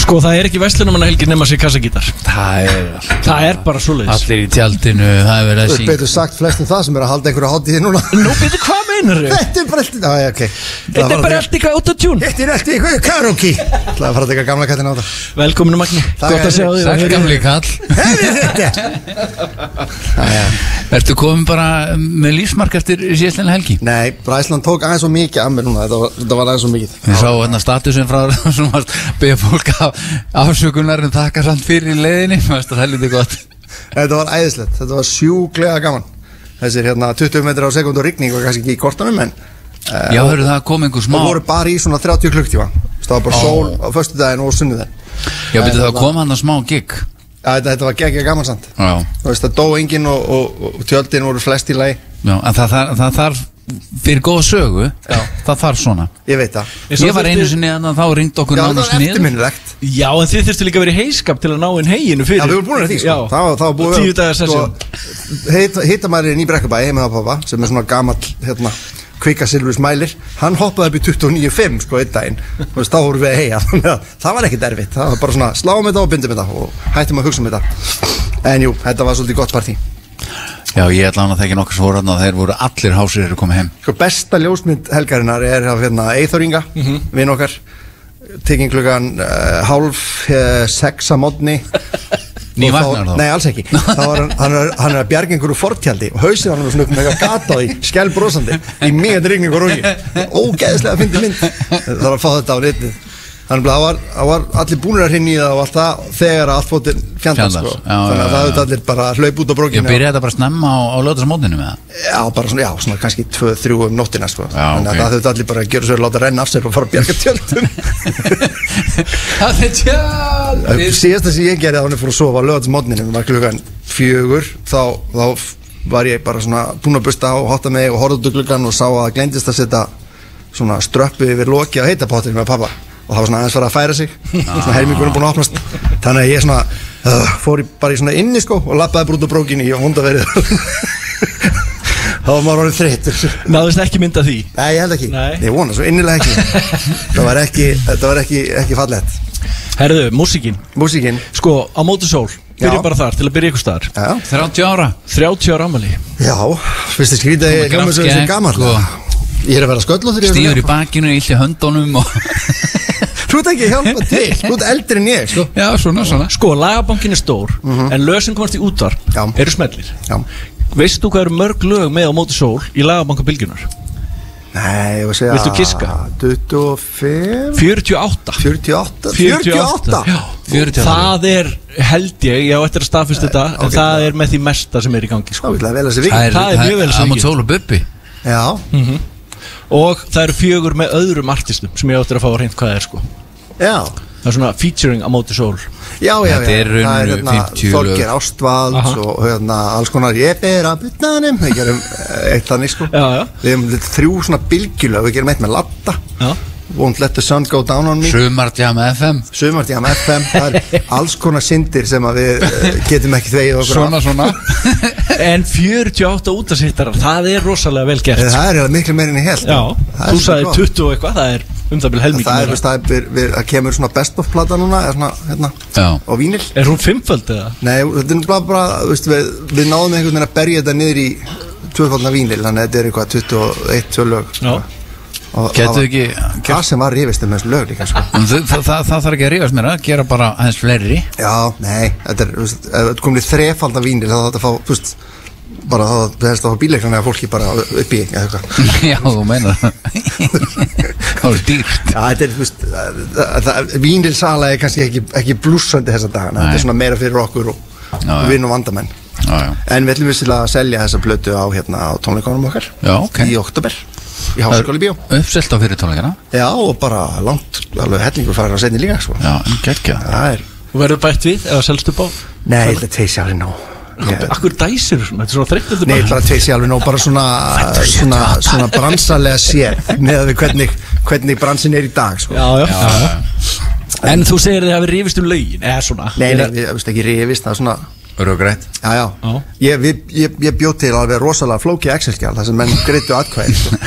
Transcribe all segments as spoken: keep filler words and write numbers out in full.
Sko það er ekki verslunarmannahelgi nema sér kassagítar. Það er Það er bara svoleiðis. allir í tjaldinu, það er verið að Þú syngja. betur sagt flestum það sem er að halda einhverju hátíði núna. Nú byrju hvað meinar þau? Þetta er bara allt Já, já, ok Þetta er bara allt eitthvað autotune. Þetta er allt eitthvað karaoke Það er að fara að teka gamla kattin á það Velkominu Magni, Takk gott að sjá þig. Sæl gamli kall. Hefur þetta Ertu komin bara með lífsmark eftir síðastlega helgi? Nei, Bræsland tók aðeins svo mikið að mér núna Þetta var, þetta var aðeins svo mikið Við sá hérna statusin frá sem varst beða fólk af afsökunar en þakka samt fyrir í leiðinni. Það er helviti gott. Þetta var æðislegt, þetta var sjúklega gaman Þessir hérna tuttugu metrar á sekúndu rigning var kannski ekki í kortanum en uh, Já, hörðu það kom einhver smá. Það voru bara í svona þrjátíu klukktíma Það var bara sól á föstudaginn og sunnudaginn Já, betur það kom hann að smá gig. Ja, þetta, þetta var geggja gaman samt Já. Þú veist, það dó enginn og, og, og tjöldin voru flest í lagi Já, en það, það, það þarf fyrir góða sögu. Já. Það þarf svona. Ég veit það Ég var einu sinni að þá ringd okkur Já, það nánast var niður. eftirminnilegt Já, en þið þurftu líka að vera í heiskap til að ná inn heginu fyrir. Já, við vorum búin að því, sko Já. Það var, það var búið Tíu dagar session. Hittamærin í Brekkubæ, heima á pappa sem er svona gamall, hérna kvikasilvur smælir, hann hoppaði upp í tuttugu og níu komma fimm sko einn daginn Þú veist, þá vorum við að heyja þannig að það var ekkert erfitt það var bara svona, sláum þetta og bindum þetta og hættum að hugsa um þetta en jú, þetta var svolítið gott partí Já, ég ætla hann að þekki nokkur svoran að þeir voru allir hásir eru komið heim. Sko besta ljósmynd helgarinnar er af hérna Eyþóringa, mm -hmm. vinn okkar tekin klukkan uh, hálf uh, sex að modni Nývagnar þá? Nei, alls ekki þá var hann, hann, er, hann er að bjarga einhverju fortjaldi og hausinn hann er svona upp með eitthvað gata á því skælbrósandi í mjög rigning og rógi ógeðslega fyndi mynd það var að fá þetta á netið þannig að það var, það var allir búnir að hrinni í það og allt það þegar að allt fótinn fjandast sko. Þannig að það hefði allir bara hlaup út á brókinu Ég byrjaði þetta bara snemma á, á lögðarsmótinu með það. Já, bara svona, já, svona kannski tvö, þrjú um nóttina sko. Já, Þannig að ok. það hefði allir bara að gera svo að láta renna af sér og fara að bjarga tjöldum Það er tjald. Síðasta sem ég gerði að hann fór að sofa á lögðarsmótninu var klukkan fjögur þá, þá var ég bara svona búin að busta á, hotta mig og horfði út úr gluggann og sá að það gleymdist að setja svona ströppu yfir loki á heitapottinu með pappa og það var svona aðeins farið að færa sig svona helmingurinn búin að opnast þannig að ég svona uh, fór ég bara í svona inni sko og lappaði brútt á brókinni í hondaverið þá var maður orðið þreyttur Náðist ekki mynda því? Nei, ég held ekki, Nei. ég vona svo innilega ekki það var ekki, þetta var ekki, ekki fallegt Herðu, músíkin Músíkin Sko, á móti sól, byrja Já. bara þar til að byrja ykkur staðar Já, þrjátíu ára. þrjátíu ára afmæli. já fyrst þið skrítið að ég hljóma svo þessi gammal sko. Ég er að vera sköll og þegar Stíður í bakinu, illi höndunum og Þú ert ekki að hjálpa til, þú ert eldri en ég sko. Já, svona, svona. Sko, lagabankin er stór en lög sem komast í útvarp Já. eru smellir. Já. Veist þú hvað eru mörg lög með á móti sól í lagabankabilgjunar? Nei, ég var að segja Viltu giska? tuttugu og fimm fjörutíu og átta fjörutíu og átta fjörutíu og átta Já, fjörutíu og átta. það er held ég, ég á eftir að staðfesta þetta en ok. það er með því mesta sem er í gangi Þá sko. vil það vel að sé Það vikið er, Það er mjög vel það svikið. er sól og bubbi. Já, og það eru fjögur með öðrum artistum sem ég á eftir að fá að reynd hvað það er sko. já það er svona featuring á móti sól. Já, já, Þetta já, er raun það er og hérna fimmtíu Þorgeir lög. Ástvalds Aha. og hérna alls konar ég ber að buttanum við gerum eh, eitt þannig sko Já, já. Við hefum þetta þrjú svona bylgjulög við gerum eitt með Latta Já. Won't let the sun go down on me Sumardjam F M. Sumartíðan F M það er alls konar syndir sem að við eh, getum ekki þvegið okkur Svona, svona. En fjörutíu og átta útasittarar, það er rosalega vel gert af. sko. Það er eiginlega miklu meirinn í held Já, Það er þú svo sagði gott. tuttugu og eitthvað, það er um það bil helmingin Það er meira. veist að við, við, að kemur svona best of plata núna er svona, hérna, Já. á vínil Er hún fimmföld eða? Nei, þetta er bara, bara veist, við, við náðum einhvern veginn að berja þetta niður í tvöfaldna vínil, þannig að þetta er eitthvað tuttugu og eitt, tvö lög sko. Já. Og Getur það var- ekki Það sem var rifist um þessu lög líka sko. það, það, það, það þarf ekki að rífast mér að gera bara aðeins fleiri. Já, nei, þetta er, þú veist, ef þetta komið þrefalda vínil þá þetta fá, þú veist bara þá þess að fá bíleikana eða fólki bara upp í eða eitthvað Já, þú meinar það. Það er dýrt. Já, þetta er, þú veist, það- það- vínilsala er kannski ekki, ekki blússandi þessa dagana, Nei. þetta er svona meira fyrir okkur og Já, já. vinn og vandamenn Já, já. En við ætlum vissilega að selja þessa plötu á, hérna, á tónleikunum okkar Já, ok. í oktober í Háskóli bíó Uppselt á fyrir tónleikana. Já, og bara langt, alveg hellingur fara að setja líka sko. Já, geggja. Það er, Þú verður bætt við eða selst upp á? nei, þetta tveisi alveg nóg Ég- Akkur dæsir svona, þetta er svona þreytt Nei, bara tveisi alveg nóg, bara svona svona, svona bransalega sér með við hvernig, hvernig bransin er í dag sko. Já, já, já. En þú segir þið hafi rifist um lögin, eða svona Nei, nei, við veist ekki rifist, það er svona Röggrætt Já, já, Já. Ég, við, ég, ég bjóð til alveg rosalega flókið Excel-skjal þar sem menn greiddu atkvæði sko.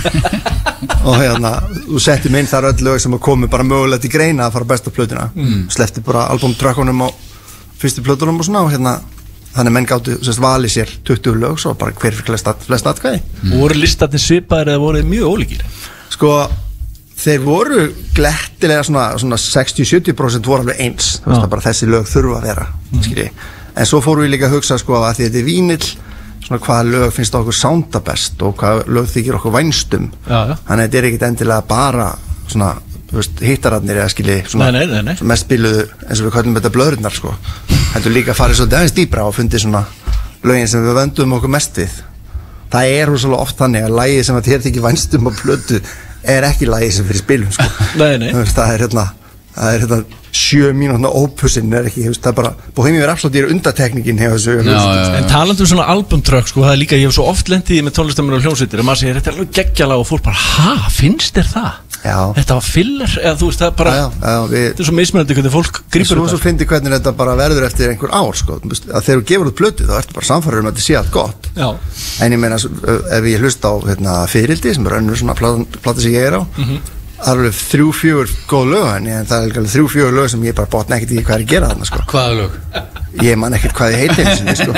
og hérna, þú settum inn þar öll lög sem að komi bara mögulegt í greina að fara besta plötuna mm. sleppti bara albumtrökkunum á fyrstu plötunum og svona og hérna þannig menn gáttu sérst valið sér tuttugu lög svo bara hver fyrir flest, flest atkvæði mm. Og voru listatnir svipaðir eða voru þeir mjög ólíkir? Sko, þeir voru glettilega svona, svona sextíu til sjötíu prósent voru alveg eins þú veist að bara þessi lög þurfa að vera mm. skilji. En svo fórum við líka að hugsa sko að því þetta er vínill svona hvaða lög finnst okkur sounda best og hvaða lög þykir okkur vænstum já, já. Þannig að þetta er ekkit endilega bara svona, þú veist, hittararnir eða skilji svona, nei, nei, nei. svona mest spiluðu eins og við kallum þetta blöðurnar sko heldur líka að fara svo aðeins dýpra og fundi svona lögin sem við vöndum okkur mest við það er svolítið oft þannig að lagið sem að þér þykir vænstum og plötu er ekki lagið sem fyrir spilum sko nei, nei. það er hérna það er hérna sjö mínútna ópussin er ekki, það er bara Bohemian Rhapsody er undatekningin hefur þessu já, já, já. En talandi um svona albumtrökk sko, það er líka, ég hef svo oft lendið með tónlistamennir og hljómsveitir og maður segir, þetta er alveg geggjalag og fólk bara, ha, finnst þér það? Já. Þetta var filler, eða þú veist, það er bara já, já, við, þetta er svo mismunandi hvernig fólk grípur svo, þetta svo fyndi hvernig þetta bara verður eftir einhver ár sko, að þegar þú gefur út plötu þá ertu bara samfæður um að þetta sé allt gott já. En ég meina, ef ég hlusta á hérna, Fyrildi, sem er önnur svona plata, plata sem ég er á mm-hmm. Það er alveg þrjú, fjögur góð lög en það er alveg þrjú, fjögur lög sem ég bara botna ekkert í hvað er að gera þarna sko. Hvaða lög? Ég man ekkert hvað ég heiti sinni, sko.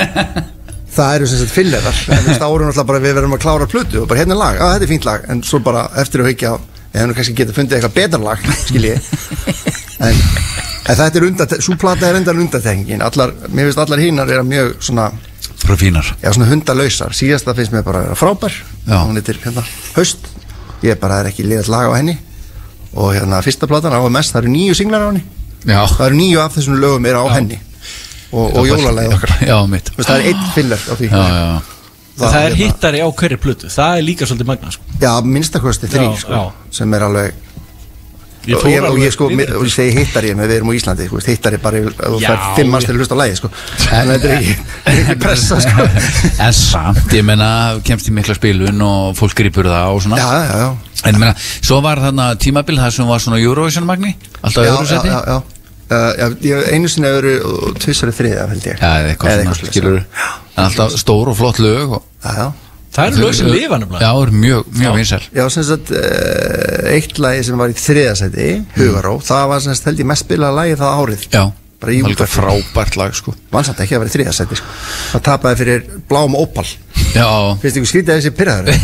Það eru sem sagt fillerar en þú veist árum alltaf bara við verðum að klára plötu og bara hérna er lag, að þetta er fínt lag en svo bara eftir að hugja á, ég hef nú kannski getað fundið eitthvað betra lag, skil ég en, en þetta er undatekningin svo plata er endan undatekningin allar, mér finnst allar hinnar er mjög svona Profínar Já, svona hundalausar, síðasta finnst mér bara að vera frábær Já. Hún heitir hérna Haust ég bara er ekki liðað lag á henni og hérna fyrsta platan á M S, það eru níu singlar á henni Já. það eru níu af þessum lögum er á Já. henni og, og jólalagi okkar Já, mitt Vist, það er einn filler á því Já, já, það, það er hérna- hittari á hverju plötu, það er líka svolítið magna sko. já, minnstakosti þrý Já, sko, já. sem er alveg Ég og fór ég, og alveg ég sko, yfir mér- þetta, og ég segi hittari með við erum á Íslandi, sko, hittari bara ef þú Já, fær fimm manns til að hlusta á lagi sko. en þetta er ekki, er ekki pressa sko. En samt, ég meina, kemst í mikla spilun og fólk gripur það og svona já, já, já En ég meina, svo var þarna tímabil það sem var svona Eurovision magni Alltaf já, Eurosæti já, já, já. Uh, já, ég einu sinni hefur og tvissari þriða held ég Já, eða eitthvað svona, svoleiðis, skilur já. En alltaf stór og flott lög og já, já það eru lög sem lifa nefnilega Já, er mjög, mjög vinsæl Já, sem sagt, uh, eitt lagi sem var í þriðasæti, Hugaró, það var sem sagt held ég mest spilað lagi það árið. Já, bara í alveg útvarpi. frábært lag, sko Vansamt ekki að vera í þriðasæti, sko. Það tapaði fyrir Bláum Opal. Já, Finnst ykkur skrítið að þessi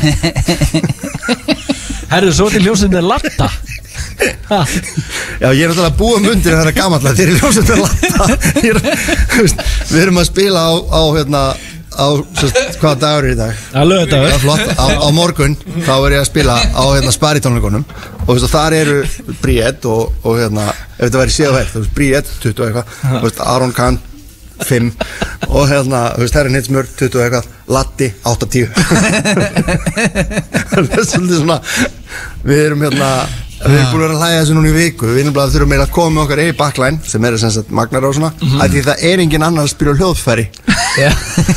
pyrraður? Herðu, svo til hljómsveitin er Latta Ha. Já, ég er náttúrulega að búa mundir þegar það er gamallega, þeir eru hljómsveit með Latta. Ég er- þú veist, Við erum að spila á, á hérna, á, sérst, hvaða dagur er í dag? Það er laugardagur. Það er flott, á, á morgun þá er ég að spila á hérna sparitónleikunum og þú veist og þar eru Bríett og, og hérna, ef þetta væri séð og verð þú veist, Bríett, tuttugu og eitthvað þú veist, Aron Kahn, fimm og hérna, þú veist, Herrin Hitsmjör, tuttugu og eitthvað Latti, átta tíu Það er svolítið svona við erum hérna við erum búin að vera að hlæja þessu núna í viku við erum bara að þurfum meira að koma með okkar eigi backline sem eru sem sagt magnar og svona mm -hmm. af því það er engin annar að spila á hljóðfæri Já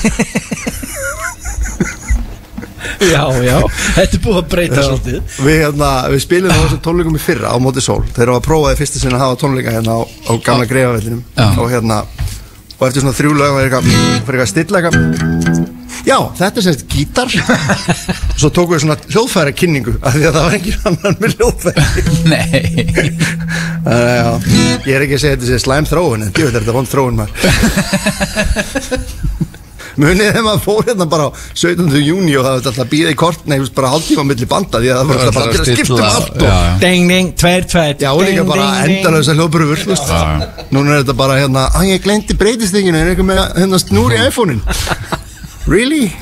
Já, já, þetta er búið að breyta svolítið við, hérna, við spilum á þessum tónleikum í fyrra á móti sól þeir eru að prófa því fyrsta sinna að hafa tónleika hérna á, á gamla greifavellinum og hérna og eftir svona þrjú lög var eitthvað fyrir eitthvað stilla eitthvað já, þetta er semst gítar svo tókum við svona hljóðfæra kynningu af því að það var engin annar með hljóðfæri nei uh, já, ég er ekki að segja þetta sé slæm þróun en djúvel er þetta vond þróun maður munið þegar maður fór hérna bara á sautjánda júní og það var alltaf að býða í kort nei, bara hálftíma milli banda því að það var alltaf bara að skipta um allt og Ding, ding, tveir, tveir já, og líka bara endalösa hljóðbröfur núna er þetta bara hérna að ég gleymdi breytistinginu er eitthvað með hérna snúr í iPhone-in really?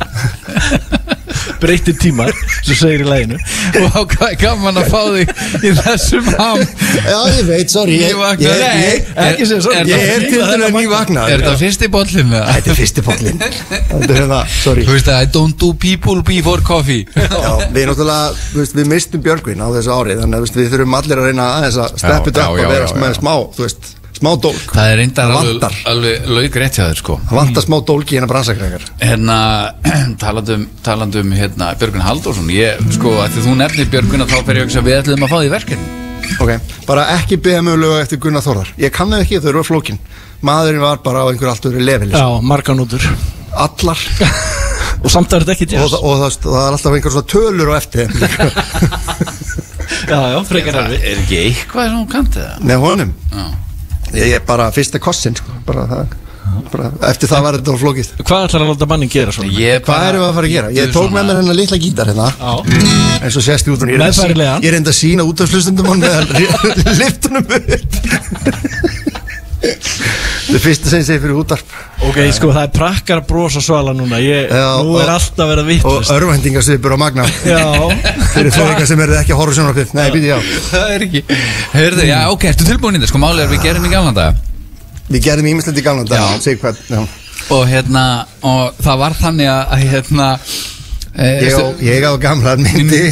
Breytir tímar, svo segir í læginu Og hvað er gaman að fá þig í þessum ham já, ég veit, sorry ég, ég, Nei, ég, ekki segja sorry ég er til dæmis nývakna Er þetta fyrsti bollin? þetta er fyrsti pollin þetta er hérna, sorry Þú veist að I don't do people before coffee já, við náttúrulega, þú veist, við mistum Björgvin á þessu ári þannig að þú veist, við þurfum allir að reyna aðeins að steppa þetta já, upp já, og vera já, með já. smá, þú veist, smá dólk Það er reyndar Það alveg, vantar. alveg lauk rétt hjá þér sko það vantar smá dólk í hérna bransakrækjar Hérna, talandum, talandum hérna, Björgvin Halldórsson Ég, sko, að því þú nefnir Björgvin að þá fer ég að hugsa að við ætlum að fá því verkefni ok, bara ekki beða mig um lög eftir Gunnar Þórðar ég kann það ekki, þau eru flókin maðurinn var bara á einhver allt öðru level Já, marganútur allar Og samt er þetta ekki og, jazz og, og það, það er alltaf einhver svona tölur á eftir Já, já, frekar Það erfið er ekki eitthvað sem hún kanti það með honum Já. ég, ég bara fyrsta kossin sko. bara það bara, eftir það var þetta flókið Hvað ætlar að láta mannin gera svona? Ég hvað erum við að fara að gera? Ég tók með mér hennar litla gítar hérna Já, eins og sést í út ég Meðfærilegan. er enda að sína út af slustundum hann með liftunum upp það er fyrsta sem ég segi fyrir útvarp ok, sko, það er prakkar bros á Svala núna ég, Já, Nú er og- alltaf verið að og vittlust örvæntingasvipur á Magna Já fyrir þau eitthvað sem eru ekki að horfa sjónvarpið nei, býti já Það er ekki Hörðu, já, ok, ertu tilbúin í þetta? Sko, málið er við gerum í gamla daga við gerðum ímislegt í gamla dag Já. segi hvað já. Og hérna, og það var þannig að, að hérna e, ég, á, ég á gamla myndi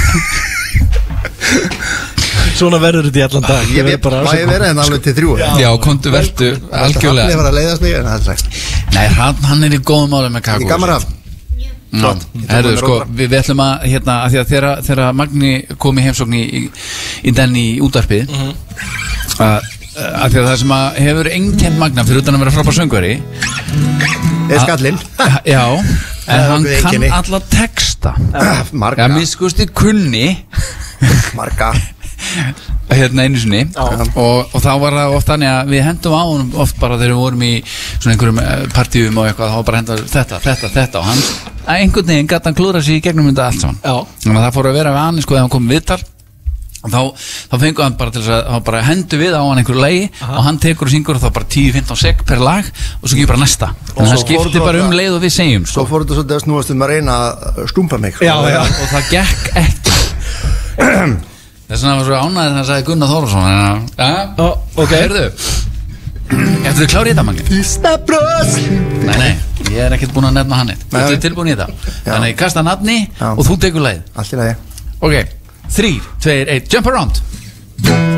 Svona verður þetta í allan dag ég verð veit bara bara að ég vera en alveg til þrjú Já, komdu vertu Algjörlega algjörlega Það var að leiðast mig en það er slægt Nei, hann, hann er í góðum málum með kakó Ég gaman af Já, herru, sko, við, við ætlum að, hérna, að því að þegar, þegar Magni kom í heimsókn í, í, í den í útvarpið að, að því að það sem að hefur einkennt Magna fyrir utan að vera frábær söngvari Er skallinn Já, en Það er hann ákveðið kann einkenni. alla texta Marga Já, miskusti kunni Marga hérna einu sinni og, og þá var það oft þannig að við hendum á honum oft bara þegar við vorum í svona einhverjum eh, partíum og eitthvað þá var bara henda þetta, þetta, þetta og hann að einhvern veginn gæti hann klúra sig í gegnum þetta allt saman Já. þannig að það fór að vera við hann sko þegar hann kom í viðtal og þá, þá fengu hann bara til þess að þá bara hendu við á hann einhverju lagi og hann tekur og syngur og þá bara tíu til fimmtán sek per lag og svo ekki bara næsta en það svo fór skipti það bara um að- leið og við segjum Svo sko. fór þetta svolítið að snúast um að reyna að stumpa mig sko. Já, já. og það gekk ekki þess vegna var svo ánæður þegar hann sagði Gunnar Þórðarsson en að, ja, Ó, ok. heyrðu Ertu þið klárið í þetta, Magni? Fyrsta bros Nei, nei, ég er ekkert búin að nefna hann eitt Ertu þið tilbúin í þetta? Þannig ég kasta nafni Já. og þú tekur lagið Allt í lagi Ok, þrír, tveir, eitt, jump around